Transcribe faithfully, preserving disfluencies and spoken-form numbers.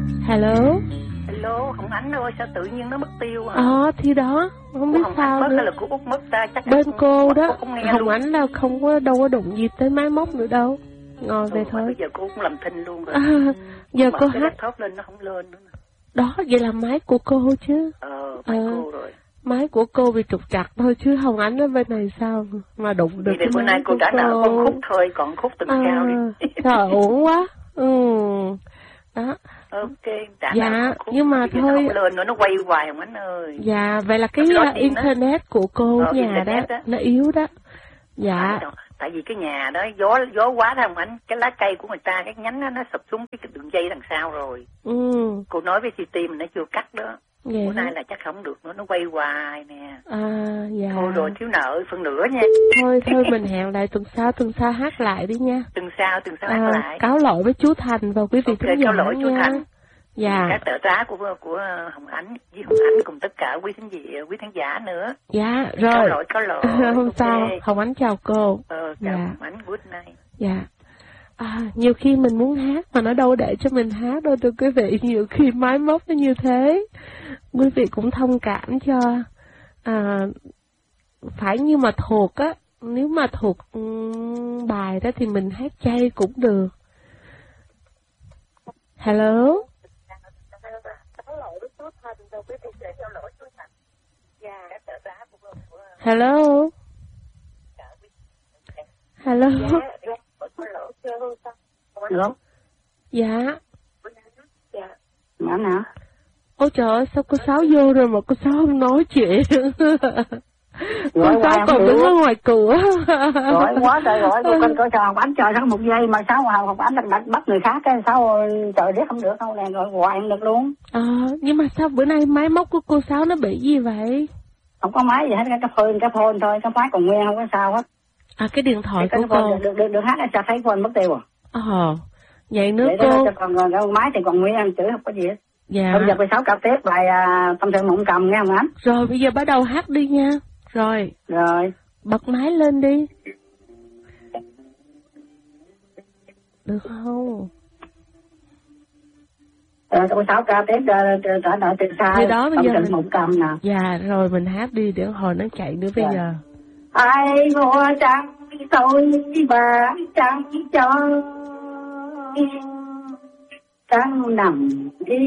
Hello. Hello, Hồng Ánh ơi, sao tự nhiên nó mất tiêu hả? Ờ, thì đó, không biết Hồng sao Ánh mất nữa. hay là của Út mất ta? Chắc bên cô đó, Hồng luôn. Ánh đâu không có đâu có đụng gì tới máy móc nữa đâu. Ngồi về thôi. Bây giờ cô cũng làm thinh luôn rồi. À, giờ cô cái hát. laptop lên nó không lên nữa. Đó, vậy là máy của cô chứ. Ờ, máy ờ, cô rồi. Máy của cô bị trục trặc thôi chứ Hồng Ánh ở bên này sao mà đụng được. Vậy bữa nay cô trả nợ con khúc thôi, còn khúc từng à, cao đi. Trời uổng quá. Ừ. Đó. Ok, trả dạ, nhưng mà thôi. Nó không lên nữa, nó quay hoài Hồng Ánh ơi. Dạ, vậy là cái uh, internet đó. Của cô ờ, nhà đó, đó, nó yếu đó. Dạ. À, tại vì cái nhà đó gió gió quá đó Hồng Ánh, cái lá cây của người ta, cái nhánh đó, nó sụp xuống cái đường dây đằng sau rồi. Ừ. Cô nói với xê tê mình nó chưa cắt đó. Vậy bữa nay là chắc không được nữa, nó quay hoài nè. À, dạ. Thôi rồi, thiếu nợ phần nửa nha. Thôi thôi mình hẹn lại tuần sau, tuần sau hát lại đi nha. Tuần sau, tuần sau à, hát lại. Cáo lỗi với chú Thành và quý vị okay, thính giả cáo lỗi nha. chú Thành. Dạ. Các tờ trá của của Hồng Ánh với Hồng Ánh cùng tất cả quý thính giả, quý khán giả nữa. Dạ, rồi. Cáo lỗi, cáo lỗi. Không okay. sao, Hồng Ánh chào cô. Ờ, chào dạ. Hồng Ánh, good night. Dạ. À, nhiều khi mình muốn hát mà nó đâu để cho mình hát đâu thưa quý vị, nhiều khi máy móc nó như thế. Quý vị cũng thông cảm cho. À, phải như mà thuộc á, nếu mà thuộc um, bài đó thì mình hát chay cũng được. Hello. Hello. Hello. Hello. Dạ. Dạ nè. Ôi trời ơi, sao cô Sáu vô rồi mà cô Sáu không nói chuyện. Cô Sáu còn đứng ở ngoài cửa. Gọi quá trời gọi, cô con coi chờ Hồng Ánh chờ một giây mà sao mà Hồng Ánh đặt bắt người khác cái sao trời biết không được đâu nè, gọi gọi được luôn. Ờ, à, nhưng mà sao bữa nay máy móc của cô Sáu nó bị gì vậy? Không có máy gì hết, cái phone cái phone thôi, cái máy còn nguyên không có sao hết. À, cái điện thoại cái của cô được được được hát sao thấy phone mất tiêu à? Ờ, vậy nữa vậy cô. Đó, còn cái máy thì còn nguyên chữ không có gì hết. Dạ. Bây giờ cô Sáu cặp tiếp bài à, tâm sự mộng cầm nghe Hồng Ánh. Rồi bây giờ bắt đầu hát đi nha. Rồi. Rồi. Bật máy lên đi. Được không? Rồi cô Sáu ca tiếp trả nợ tiền sai. Thì đó bây giờ mình... mộng cầm nè. Dạ rồi mình hát đi để hồi nó chạy nữa bây dạ. giờ. Ai mua trắng tôi bà trắng cho trắng nằm đi